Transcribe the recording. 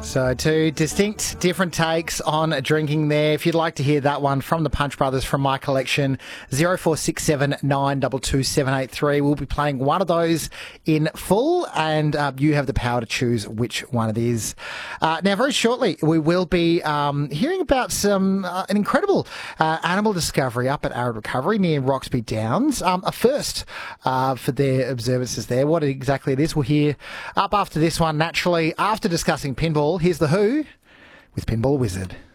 So two distinct, different takes on drinking there. If you'd like to hear that one from the Punch Brothers from my collection, 0467 922 783. We'll be playing one of those in full, and you have the power to choose which one it is. Now, very shortly, we will be hearing about an incredible animal discovery up at Arid Recovery near Roxby Downs. A first for their observances there. What exactly it is, we'll hear up after this one, naturally, after discussing pinball. Here's The Who with Pinball Wizard.